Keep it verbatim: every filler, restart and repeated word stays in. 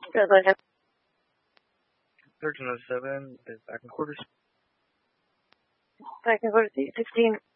thirteen oh seven is back in quarters. Back in quarters, eight sixteen.